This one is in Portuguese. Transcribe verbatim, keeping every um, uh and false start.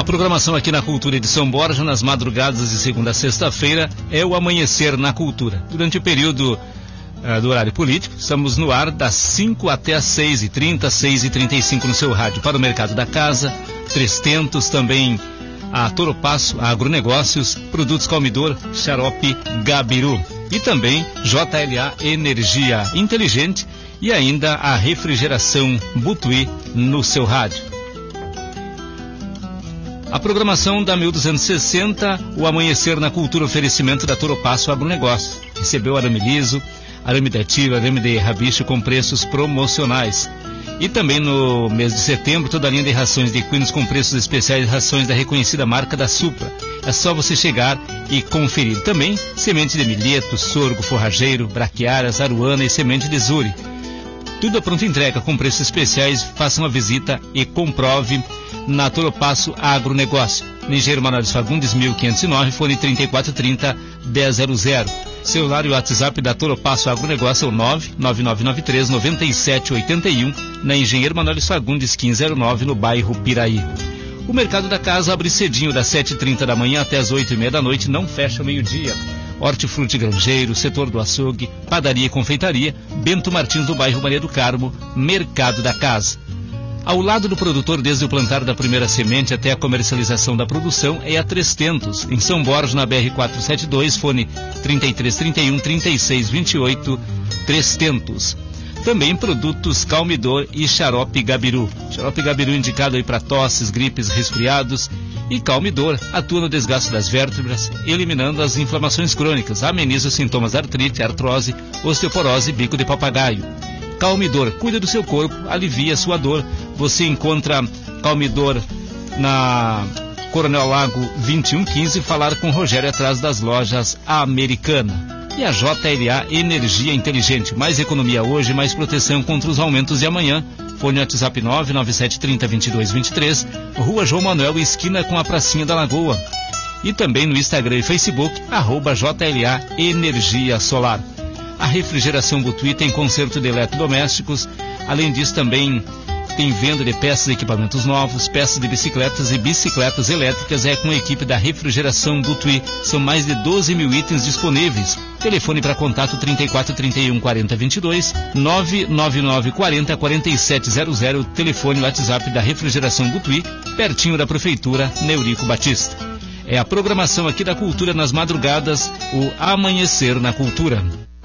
programação aqui na Cultura de São Borja, nas madrugadas de segunda a sexta-feira, é o Amanhecer na Cultura. Durante o período uh, do horário político, estamos no ar das cinco até as seis e trinta, seis e trinta e cinco no seu rádio. Para o Mercado da Casa, Três Tentos, também a Toropasso, a Agronegócios, Produtos Calmidor, Xarope Gabiru. E também J L A Energia Inteligente e ainda a Refrigeração Butuí no seu rádio. A programação da mil duzentos e sessenta, o Amanhecer na Cultura, oferecimento da Toropasso Agronegócio. Recebeu arame liso, arame de tiro, arame de rabicho com preços promocionais. E também no mês de setembro, toda a linha de rações de equinos com preços especiais, rações da reconhecida marca da Supra. É só você chegar e conferir. Também semente de milheto, sorgo, forrageiro, braquiárias, aruana e semente de zuri. Tudo a pronta entrega com preços especiais. Faça uma visita e comprove na Toropasso Agronegócio. Engenheiro Manuel Fagundes, mil quinhentos e nove, fone trinta e quatro trinta, dez zero zero. Celular e WhatsApp da Toropasso Agronegócio é o nove nove nove nove três nove sete oito um, na Engenheiro Manuel Fagundes, quinze zero nove, no bairro Piraí. O Mercado da Casa abre cedinho, das sete e trinta da manhã até as oito e meia da noite, não fecha ao meio-dia. Hortifruti Grangeiro, setor do açougue, padaria e confeitaria, Bento Martins, do bairro Maria do Carmo, Mercado da Casa. Ao lado do produtor, desde o plantar da primeira semente até a comercialização da produção, é a Três Tentos, em São Borja, na B R quatrocentos e setenta e dois, fone trinta e três trinta e um, trinta e seis vinte e oito, Três Tentos. Também produtos Calmidor e Xarope Gabiru. Xarope Gabiru indicado aí para tosses, gripes, resfriados. E Calmidor atua no desgaste das vértebras, eliminando as inflamações crônicas, ameniza os sintomas de artrite, artrose, osteoporose e bico de papagaio. Calmidor, cuida do seu corpo, alivia a sua dor. Você encontra Calmidor na Coronel Lago vinte e um quinze, falar com Rogério atrás das lojas Americana. E a J L A Energia Inteligente, mais economia hoje, mais proteção contra os aumentos de amanhã. Fone WhatsApp nove nove sete trinta, vinte e dois vinte e três, Rua João Manuel, esquina com a Pracinha da Lagoa. E também no Instagram e Facebook, arroba J L A Energia Solar. A Refrigeração Butuí tem conserto de eletrodomésticos. Além disso, também tem venda de peças e equipamentos novos, peças de bicicletas e bicicletas elétricas. É com a equipe da Refrigeração Butuí. São mais de doze mil itens disponíveis. Telefone para contato trinta e quatro trinta e um quarenta vinte e dois, nove nove nove quarenta quarenta e sete zero zero. Telefone WhatsApp da Refrigeração Butuí, pertinho da Prefeitura, Neurico Batista. É a programação aqui da Cultura nas madrugadas, o Amanhecer na Cultura.